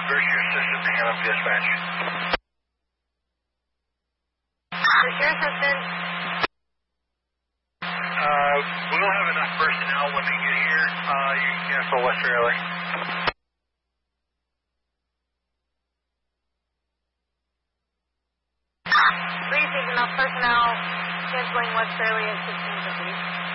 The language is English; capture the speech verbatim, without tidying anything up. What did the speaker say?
Where's your assistant to hang up dispatch? Where's your assistant? Uh, we don't have enough personnel when they get here. Uh, you can cancel West Fairley. Please take enough personnel canceling West Fairley at sixteen fifty.